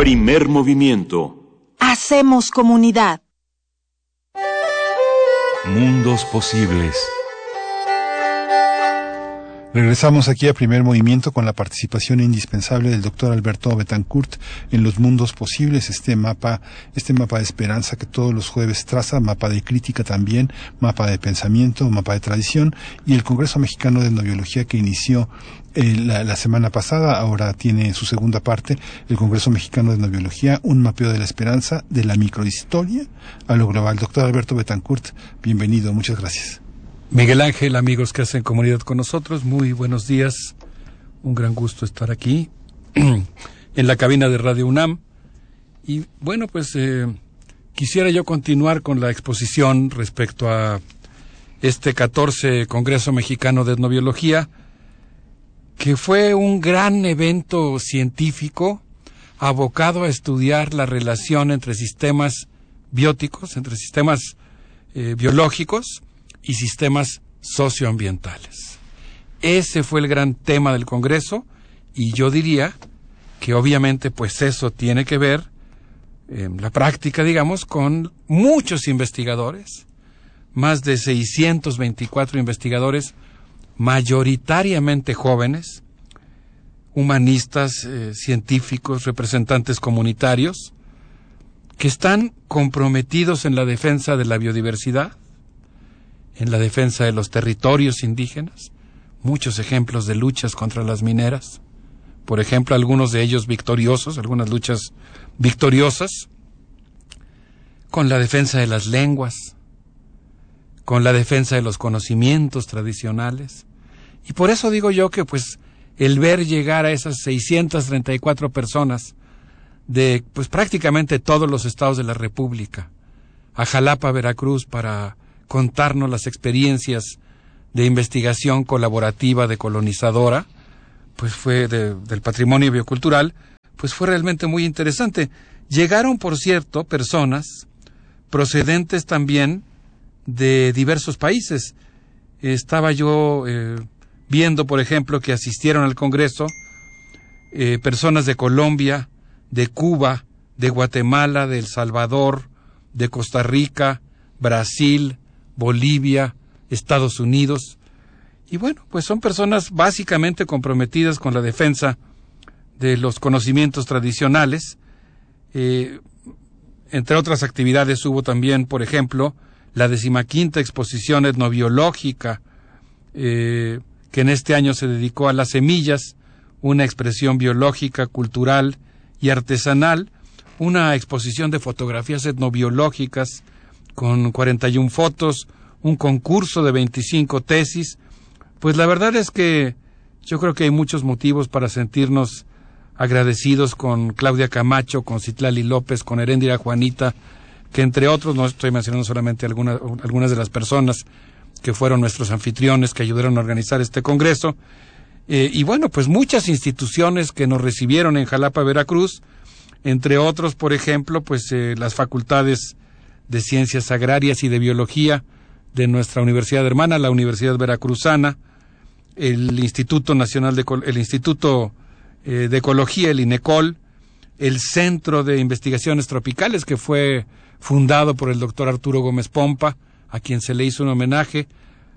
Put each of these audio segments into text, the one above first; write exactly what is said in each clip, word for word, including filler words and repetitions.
Primer movimiento. Hacemos comunidad. Mundos posibles. Regresamos aquí a Primer Movimiento con la participación indispensable del doctor Alberto Betancourt en los mundos posibles, este mapa, este mapa de esperanza que todos los jueves traza, mapa de crítica también, mapa de pensamiento, mapa de tradición, y el Congreso Mexicano de Etnobiología que inició eh, la, la semana pasada, ahora tiene su segunda parte, el Congreso Mexicano de Etnobiología, un mapeo de la esperanza, de la microhistoria a lo global. Doctor Alberto Betancourt, bienvenido, muchas gracias. Miguel Ángel, amigos que hacen comunidad con nosotros, muy buenos días. Un gran gusto estar aquí en la cabina de Radio UNAM. Y bueno, pues eh, quisiera yo continuar con la exposición respecto a este catorce Congreso Mexicano de Etnobiología, que fue un gran evento científico abocado a estudiar la relación entre sistemas bióticos, entre sistemas eh, biológicos, y sistemas socioambientales. Ese fue el gran tema del Congreso, y yo diría que obviamente pues eso tiene que ver en la práctica, digamos, con muchos investigadores, más de seiscientos veinticuatro investigadores, mayoritariamente jóvenes, humanistas, eh, científicos, representantes comunitarios, que están comprometidos en la defensa de la biodiversidad, en la defensa de los territorios indígenas, muchos ejemplos de luchas contra las mineras, por ejemplo, algunos de ellos victoriosos, algunas luchas victoriosas, con la defensa de las lenguas, con la defensa de los conocimientos tradicionales. Y por eso digo yo que pues el ver llegar a esas seiscientas treinta y cuatro personas de pues prácticamente todos los estados de la República, a Jalapa, Veracruz, para contarnos las experiencias de investigación colaborativa decolonizadora, pues fue de, del patrimonio biocultural, pues fue realmente muy interesante. Llegaron, por cierto, personas procedentes también de diversos países. Estaba yo eh, viendo, por ejemplo, que asistieron al Congreso eh, personas de Colombia, de Cuba, de Guatemala, de El Salvador, de Costa Rica, Brasil, Bolivia, Estados Unidos, y bueno, pues son personas básicamente comprometidas con la defensa de los conocimientos tradicionales. Eh, entre otras actividades hubo también, por ejemplo, la decimaquinta exposición etnobiológica, eh, que en este año se dedicó a las semillas, una expresión biológica, cultural y artesanal, una exposición de fotografías etnobiológicas con cuarenta y una fotos, un concurso de veinticinco tesis. Pues la verdad es que yo creo que hay muchos motivos para sentirnos agradecidos con Claudia Camacho, con Citlali López, con Heréndira Juanita, que entre otros, no estoy mencionando solamente algunas, algunas de las personas que fueron nuestros anfitriones, que ayudaron a organizar este congreso, eh, y bueno, pues muchas instituciones que nos recibieron en Jalapa, Veracruz, entre otros, por ejemplo, pues eh, las facultades de Ciencias Agrarias y de Biología de nuestra universidad hermana, la Universidad Veracruzana, el Instituto Nacional de el Instituto eh, de Ecología, el INECOL, el Centro de Investigaciones Tropicales, que fue fundado por el doctor Arturo Gómez Pompa, a quien se le hizo un homenaje.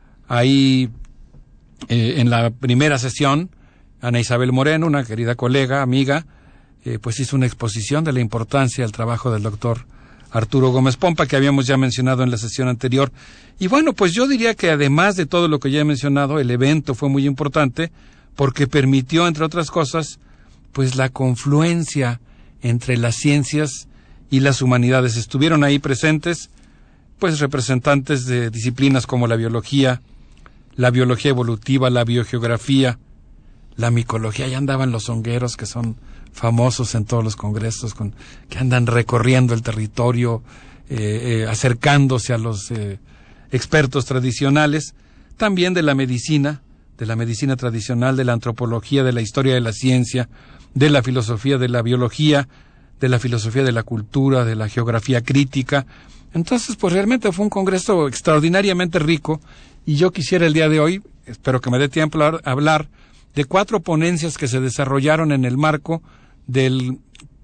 Ahí, eh, en la primera sesión, Ana Isabel Moreno, una querida colega, amiga, eh, pues hizo una exposición de la importancia del trabajo del doctor Arturo Gómez Pompa, que habíamos ya mencionado en la sesión anterior. Y bueno, pues yo diría que además de todo lo que ya he mencionado, el evento fue muy importante porque permitió, entre otras cosas, pues la confluencia entre las ciencias y las humanidades. Estuvieron ahí presentes pues representantes de disciplinas como la biología, la biología evolutiva, la biogeografía, la micología. Ya andaban los hongueros, que son famosos en todos los congresos, con, que andan recorriendo el territorio, eh, eh, acercándose a los eh, expertos tradicionales, también de la medicina, de la medicina tradicional, de la antropología, de la historia de la ciencia, de la filosofía de la biología, de la filosofía de la cultura, de la geografía crítica. Entonces, pues realmente fue un congreso extraordinariamente rico, y yo quisiera el día de hoy, espero que me dé tiempo a hablar de cuatro ponencias que se desarrollaron en el marco del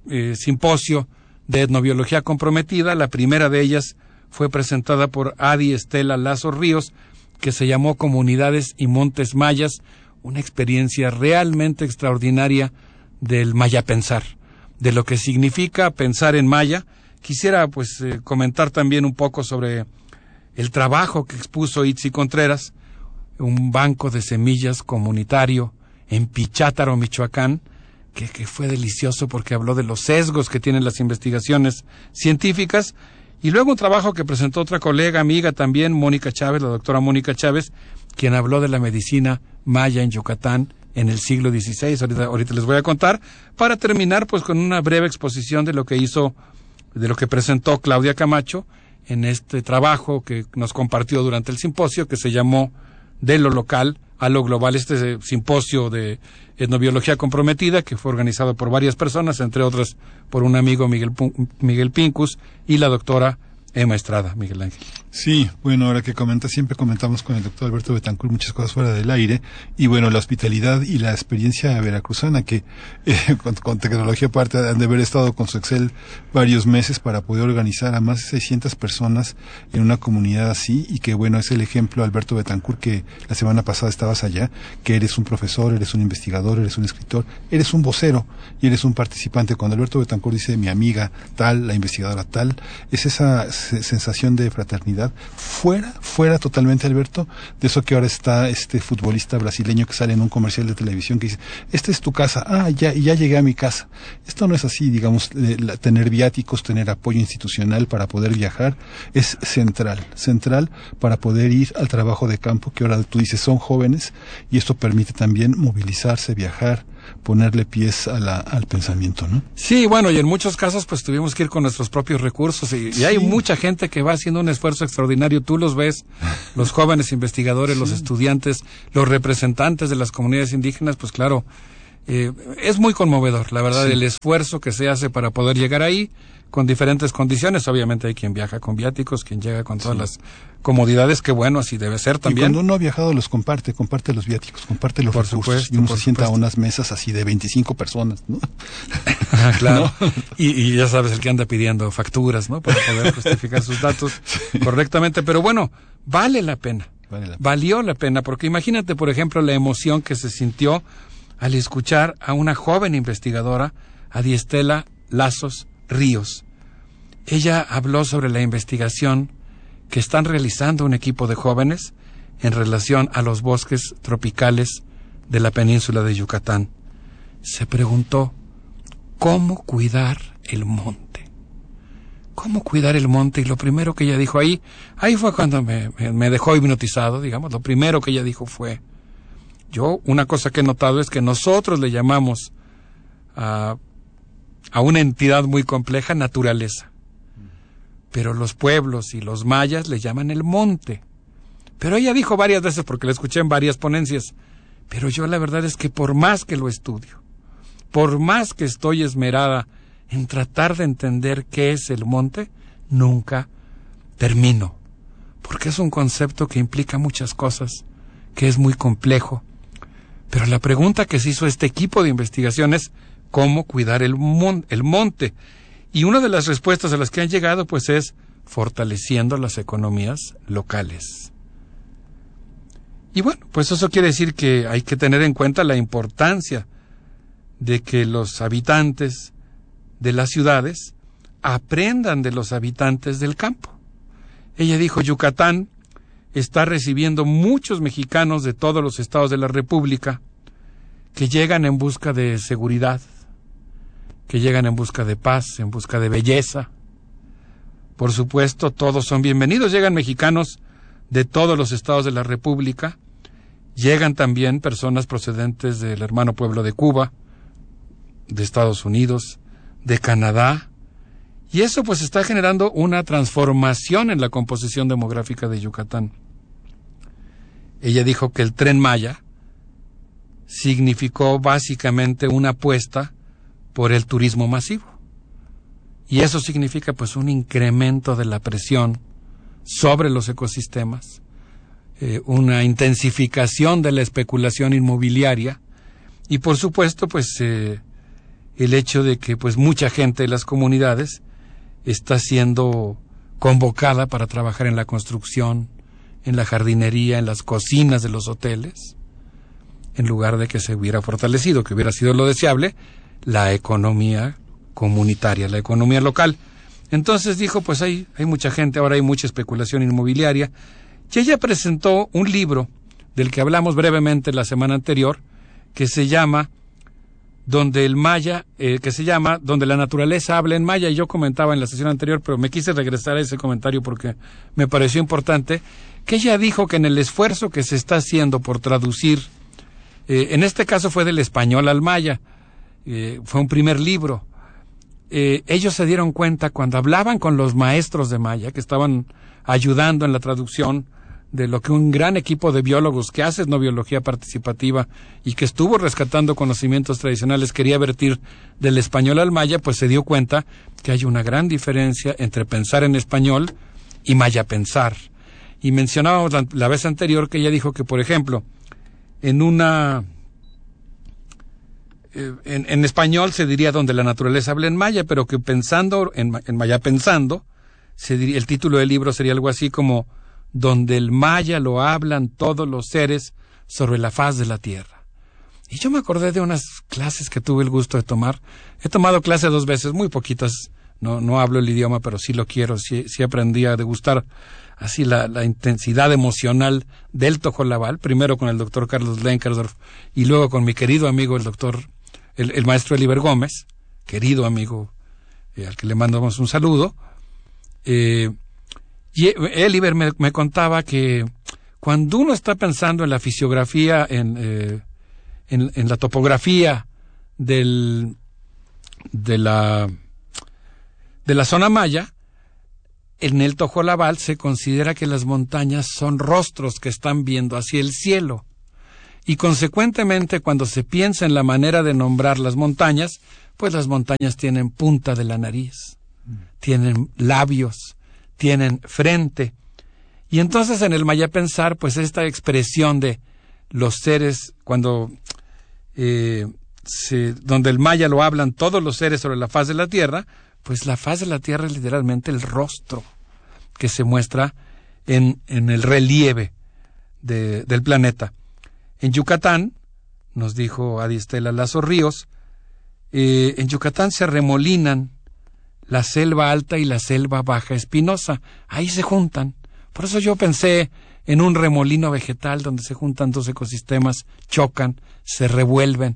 eh, simposio de etnobiología comprometida. La primera de ellas fue presentada por Adi Estela Lazo Ríos, que se llamó Comunidades y Montes Mayas, una experiencia realmente extraordinaria del maya pensar, de lo que significa pensar en maya. Quisiera pues eh, comentar también un poco sobre el trabajo que expuso Itzi Contreras, un banco de semillas comunitario en Pichátaro, Michoacán, que, que fue delicioso porque habló de los sesgos que tienen las investigaciones científicas. Y luego un trabajo que presentó otra colega, amiga también, Mónica Chávez, la doctora Mónica Chávez, quien habló de la medicina maya en Yucatán en el siglo dieciséis. Ahorita, ahorita les voy a contar, para terminar pues con una breve exposición de lo que hizo, de lo que presentó Claudia Camacho en este trabajo que nos compartió durante el simposio, que se llamó De lo local a lo global, este simposio de etnobiología comprometida, que fue organizado por varias personas, entre otras por un amigo Miguel, Miguel Pincus y la doctora Emma Estrada. Miguel Ángel. Sí, bueno, ahora que comenta, siempre comentamos con el doctor Alberto Betancourt muchas cosas fuera del aire, y bueno, la hospitalidad y la experiencia veracruzana, que eh, con, con tecnología aparte han de haber estado con su Excel varios meses para poder organizar a más de seiscientas personas en una comunidad así, y que bueno, es el ejemplo, Alberto Betancourt, que la semana pasada estabas allá, que eres un profesor, eres un investigador, eres un escritor, eres un vocero y eres un participante. Cuando Alberto Betancourt dice mi amiga tal, la investigadora tal, es esa sensación de fraternidad fuera, fuera totalmente, Alberto, de eso que ahora está este futbolista brasileño que sale en un comercial de televisión que dice, esta es tu casa, ah, ya, ya llegué a mi casa. Esto no es así, digamos, eh, la, tener viáticos, tener apoyo institucional para poder viajar es central, central para poder ir al trabajo de campo, que ahora tú dices son jóvenes, y esto permite también movilizarse, viajar, ponerle pies a la, al pensamiento, ¿no? Sí, bueno, y en muchos casos pues tuvimos que ir con nuestros propios recursos, y, y hay sí. mucha gente que va haciendo un esfuerzo extraordinario. Tú los ves, los jóvenes investigadores, sí. los estudiantes, los representantes de las comunidades indígenas, pues claro, eh, es muy conmovedor, la verdad, sí. el esfuerzo que se hace para poder llegar ahí con diferentes condiciones. Obviamente hay quien viaja con viáticos, quien llega con todas sí. las comodidades, que bueno, así debe ser también. Y cuando uno ha viajado los comparte, comparte los viáticos, comparte los por recursos, supuesto, y uno por se sienta supuesto. a unas mesas así de veinticinco personas, ¿no? Ah, claro. ¿No? Y, y ya sabes, el que anda pidiendo facturas, ¿no? Para poder justificar sus datos sí. correctamente. Pero bueno, vale la pena. Vale la pena. Valió la pena, porque imagínate, por ejemplo, la emoción que se sintió al escuchar a una joven investigadora, Adi Estela Lazos Ríos. Ella habló sobre la investigación que están realizando un equipo de jóvenes en relación a los bosques tropicales de la península de Yucatán. Se preguntó, ¿cómo cuidar el monte? ¿Cómo cuidar el monte? Y lo primero que ella dijo ahí, ahí fue cuando me, me, me dejó hipnotizado, digamos, lo primero que ella dijo fue, yo, una cosa que he notado es que nosotros le llamamos a, a una entidad muy compleja naturaleza. Pero los pueblos y los mayas le llaman el monte. Pero ella dijo varias veces, porque la escuché en varias ponencias, pero yo la verdad es que por más que lo estudio, por más que estoy esmerada en tratar de entender qué es el monte, nunca termino, porque es un concepto que implica muchas cosas, que es muy complejo. Pero la pregunta que se hizo este equipo de investigación es ¿cómo cuidar el, mon- el monte? Y una de las respuestas a las que han llegado pues es fortaleciendo las economías locales. Y bueno, pues eso quiere decir que hay que tener en cuenta la importancia de que los habitantes de las ciudades aprendan de los habitantes del campo. Ella dijo, Yucatán está recibiendo muchos mexicanos de todos los estados de la República que llegan en busca de seguridad, que llegan en busca de paz, en busca de belleza. Por supuesto, todos son bienvenidos. Llegan mexicanos de todos los estados de la República. Llegan también personas procedentes del hermano pueblo de Cuba, de Estados Unidos, de Canadá. Y eso pues está generando una transformación en la composición demográfica de Yucatán. Ella dijo que el Tren Maya significó básicamente una apuesta por el turismo masivo. Y eso significa pues un incremento de la presión sobre los ecosistemas, eh, una intensificación de la especulación inmobiliaria y por supuesto pues eh, el hecho de que pues mucha gente de las comunidades está siendo convocada para trabajar en la construcción, en la jardinería, en las cocinas de los hoteles, en lugar de que se hubiera fortalecido, que hubiera sido lo deseable, la economía comunitaria, la economía local. Entonces dijo, pues hay, hay mucha gente, ahora hay mucha especulación inmobiliaria, y ella presentó un libro del que hablamos brevemente la semana anterior, que se llama donde el maya, eh, que se llama Donde la naturaleza habla en maya, y yo comentaba en la sesión anterior, pero me quise regresar a ese comentario porque me pareció importante, que ella dijo que en el esfuerzo que se está haciendo por traducir, eh, en este caso fue del español al maya, eh, fue un primer libro, eh, ellos se dieron cuenta cuando hablaban con los maestros de maya, que estaban ayudando en la traducción de lo que un gran equipo de biólogos que hace etnobiología participativa y que estuvo rescatando conocimientos tradicionales quería vertir del español al maya, pues se dio cuenta que hay una gran diferencia entre pensar en español y maya pensar. Y mencionábamos la, la vez anterior que ella dijo que, por ejemplo, en una... Eh, en, en español se diría donde la naturaleza habla en maya, pero que pensando, en, en maya pensando, se diría, el título del libro sería algo así como donde el maya lo hablan todos los seres sobre la faz de la tierra. Y yo me acordé de unas clases que tuve el gusto de tomar. He tomado clases dos veces, muy poquitas, no, no hablo el idioma, pero sí lo quiero, sí, sí aprendí a degustar así la, la intensidad emocional del tojolabal, primero con el doctor Carlos Lenkersdorf y luego con mi querido amigo el doctor, el, el maestro Eliber Gómez, querido amigo, eh, al que le mandamos un saludo. Eh, y Eliber me, me contaba que cuando uno está pensando en la fisiografía, en, eh, en, en la topografía del, de la de la zona maya, en el tojolabal se considera que las montañas son rostros que están viendo hacia el cielo. Y consecuentemente, cuando se piensa en la manera de nombrar las montañas, pues las montañas tienen punta de la nariz, mm. tienen labios, tienen frente. Y entonces en el maya pensar, pues esta expresión de los seres, cuando eh, se, donde el maya lo hablan todos los seres sobre la faz de la tierra, pues la faz de la tierra es literalmente el rostro que se muestra en, en el relieve de, del planeta. En Yucatán, nos dijo Adistela Lazo Ríos, eh, en Yucatán se remolinan la selva alta y la selva baja espinosa. Ahí se juntan. Por eso yo pensé en un remolino vegetal donde se juntan dos ecosistemas, chocan, se revuelven,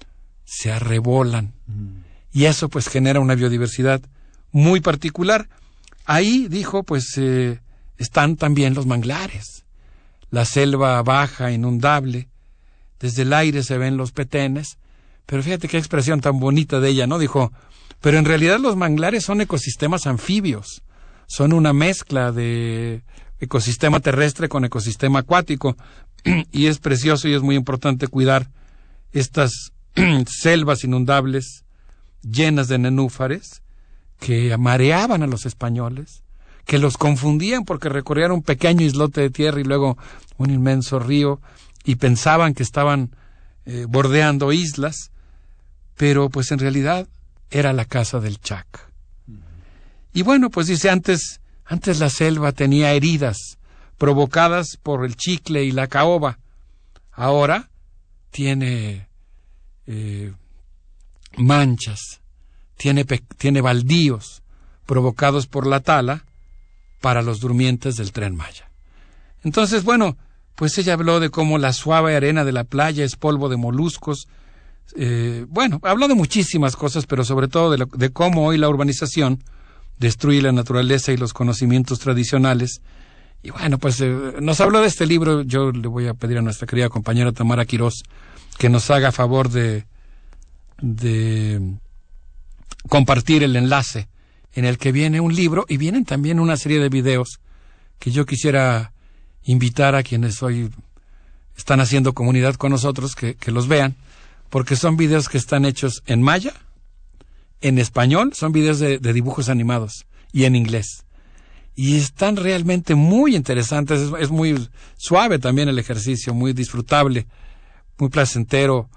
se arrebolan. Mm. Y eso pues genera una biodiversidad muy particular. Ahí, dijo, pues eh, están también los manglares, la selva baja, inundable. Desde el aire se ven los petenes. Pero fíjate qué expresión tan bonita de ella, ¿no? Dijo, pero en realidad los manglares son ecosistemas anfibios. Son una mezcla de ecosistema terrestre con ecosistema acuático. Y es precioso y es muy importante cuidar estas selvas inundables llenas de nenúfares que mareaban a los españoles, que los confundían porque recorrían un pequeño islote de tierra y luego un inmenso río y pensaban que estaban eh, bordeando islas, pero pues en realidad era la casa del Chac. Y bueno, pues dice, antes, antes la selva tenía heridas provocadas por el chicle y la caoba. Ahora tiene eh, manchas, tiene, tiene baldíos provocados por la tala para los durmientes del Tren Maya. Entonces, bueno, pues ella habló de cómo la suave arena de la playa es polvo de moluscos. Eh, bueno, habló de muchísimas cosas, pero sobre todo de, lo, de cómo hoy la urbanización destruye la naturaleza y los conocimientos tradicionales. Y bueno, pues eh, nos habló de este libro. Yo le voy a pedir a nuestra querida compañera Tamara Quirós que nos haga favor de, de compartir el enlace en el que viene un libro y vienen también una serie de videos que yo quisiera invitar a quienes hoy están haciendo comunidad con nosotros que, que los vean, porque son videos que están hechos en maya, en español, son videos de, de dibujos animados y en inglés. Y están realmente muy interesantes, es, es muy suave también el ejercicio, muy disfrutable, muy placentero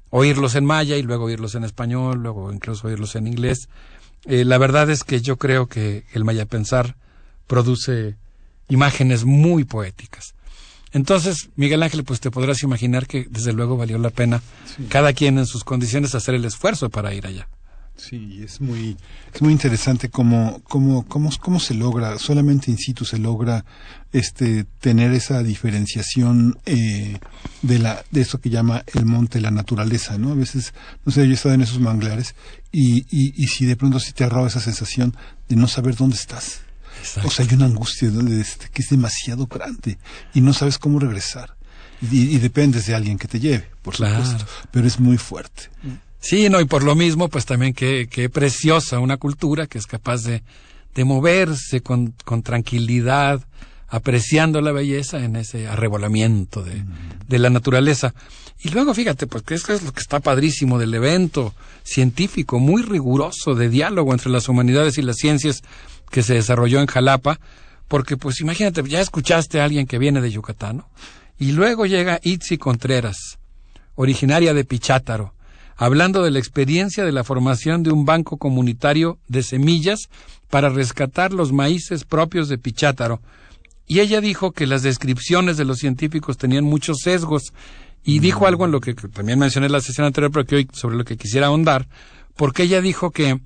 oírlos en maya y luego oírlos en español, luego incluso oírlos en inglés. Eh, la verdad es que yo creo que el mayapensar produce imágenes muy poéticas. Entonces, Miguel Ángel, pues te podrás imaginar que desde luego valió la pena, sí, cada quien en sus condiciones hacer el esfuerzo para ir allá. Sí, es muy es muy interesante cómo cómo cómo cómo se logra, solamente in situ se logra este tener esa diferenciación eh, de la de eso que llama el monte, la naturaleza, ¿no? A veces, no sé, yo he estado en esos manglares y y y si de pronto sí te arroba esa sensación de no saber dónde estás. Exacto. O sea, hay una angustia donde este, que es demasiado grande y no sabes cómo regresar. Y, y dependes de alguien que te lleve, por claro, supuesto, pero es muy fuerte. Sí, no, y por lo mismo, pues también qué qué preciosa una cultura que es capaz de, de moverse con, con tranquilidad, apreciando la belleza en ese arrebolamiento de, mm. de la naturaleza. Y luego, fíjate, pues que esto es lo que está padrísimo del evento científico, muy riguroso, de diálogo entre las humanidades y las ciencias que se desarrolló en Jalapa, porque pues imagínate, ya escuchaste a alguien que viene de Yucatán, ¿no? Y luego llega Itzi Contreras, originaria de Pichátaro, hablando de la experiencia de la formación de un banco comunitario de semillas para rescatar los maíces propios de Pichátaro. Y ella dijo que las descripciones de los científicos tenían muchos sesgos, y mm. dijo algo en lo que, que también mencioné en la sesión anterior, pero que hoy sobre lo que quisiera ahondar, porque ella dijo que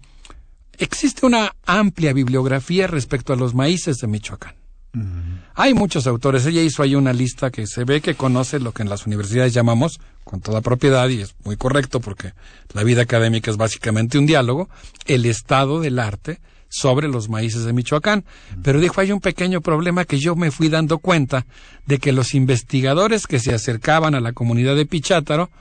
existe una amplia bibliografía respecto a los maíces de Michoacán. Uh-huh. Hay muchos autores. Ella hizo ahí una lista que se ve que conoce lo que en las universidades llamamos, con toda propiedad, y es muy correcto porque la vida académica es básicamente un diálogo, el estado del arte sobre los maíces de Michoacán. Uh-huh. Pero dijo, hay un pequeño problema que yo me fui dando cuenta de que los investigadores que se acercaban a la comunidad de Pichátaro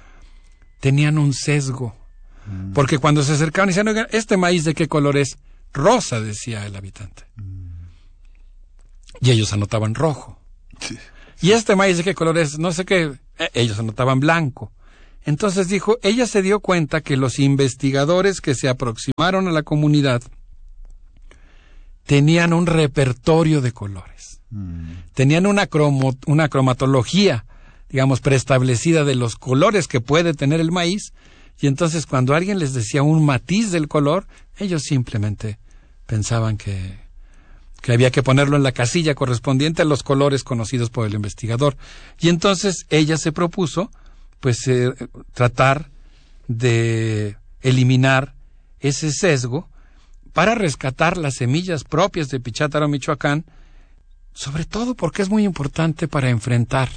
tenían un sesgo. Uh-huh. Porque cuando se acercaban y decían, oigan, ¿este maíz de qué color es? Rosa, decía el habitante. Uh-huh. Y ellos anotaban rojo. Sí, sí. ¿Y este maíz de qué color es? No sé qué. Eh, ellos anotaban blanco. Entonces dijo, ella se dio cuenta que los investigadores que se aproximaron a la comunidad tenían un repertorio de colores. Mm. Tenían una, cromo, una cromatología, digamos, preestablecida de los colores que puede tener el maíz. Y entonces cuando alguien les decía un matiz del color, ellos simplemente pensaban que... que había que ponerlo en la casilla correspondiente a los colores conocidos por el investigador. Y entonces ella se propuso, pues, eh, tratar de eliminar ese sesgo para rescatar las semillas propias de Pichátaro, Michoacán, sobre todo porque es muy importante para enfrentar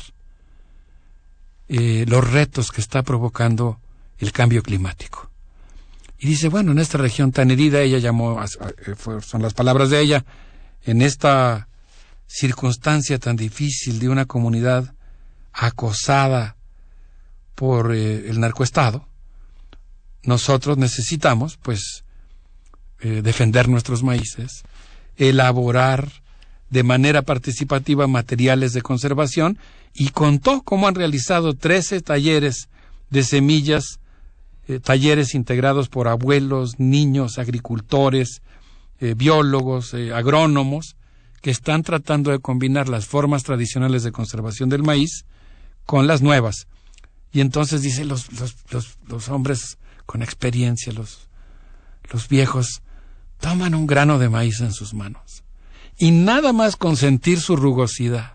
eh, los retos que está provocando el cambio climático. Y dice, bueno, en esta región tan herida, ella llamó, son las palabras de ella, en esta circunstancia tan difícil de una comunidad acosada por eh, el narcoestado, nosotros necesitamos, pues, eh, defender nuestros maíces, elaborar de manera participativa materiales de conservación, y contó cómo han realizado trece talleres de semillas, eh, talleres integrados por abuelos, niños, agricultores, Eh, biólogos, eh, agrónomos, que están tratando de combinar las formas tradicionales de conservación del maíz con las nuevas. Y entonces dice, los, los, los, los hombres con experiencia, los, los viejos, toman un grano de maíz en sus manos. Y nada más con sentir su rugosidad,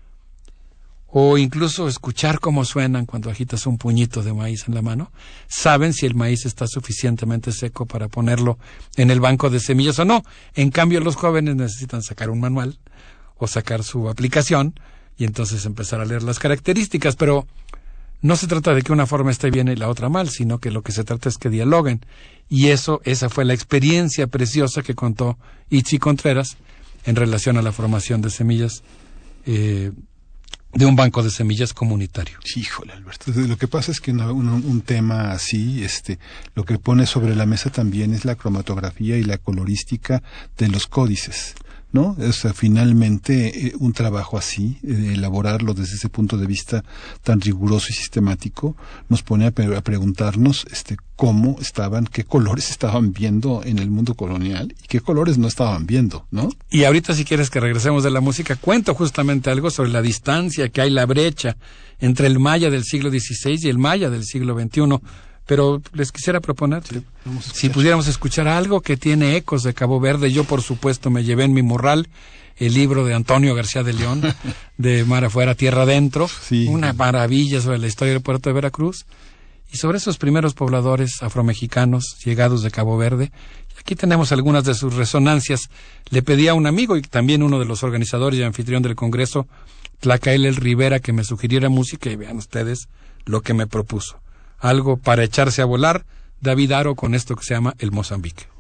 o incluso escuchar cómo suenan cuando agitas un puñito de maíz en la mano, saben si el maíz está suficientemente seco para ponerlo en el banco de semillas o no. En cambio, los jóvenes necesitan sacar un manual o sacar su aplicación y entonces empezar a leer las características, pero no se trata de que una forma esté bien y la otra mal, sino que lo que se trata es que dialoguen. Y eso, esa fue la experiencia preciosa que contó Itzi Contreras en relación a la formación de semillas eh, de un banco de semillas comunitario. Híjole, Alberto, lo que pasa es que un, un, un tema así, este, lo que pone sobre la mesa también es la cromatografía y la colorística de los códices, ¿no? O sea, finalmente eh, un trabajo así, eh, elaborarlo desde ese punto de vista tan riguroso y sistemático, nos pone a, pre- a preguntarnos este cómo estaban, qué colores estaban viendo en el mundo colonial y qué colores no estaban viendo, ¿no? Y ahorita, si quieres que regresemos de la música, cuento justamente algo sobre la distancia que hay, la brecha entre el maya del siglo dieciséis y el maya del siglo veintiuno. Pero les quisiera proponer, Sí, si pudiéramos escuchar algo que tiene ecos de Cabo Verde. Yo, por supuesto, me llevé en mi morral el libro de Antonio García de León, de Mar Afuera, Tierra Adentro, sí. Una maravilla sobre la historia del puerto de Veracruz, y sobre esos primeros pobladores afromexicanos llegados de Cabo Verde. Y aquí tenemos algunas de sus resonancias. Le pedí a un amigo y también uno de los organizadores y anfitrión del Congreso, Tlacaelel Rivera, que me sugiriera música, y vean ustedes lo que me propuso. Algo para echarse a volar, David Aro, con esto que se llama El Mozambique.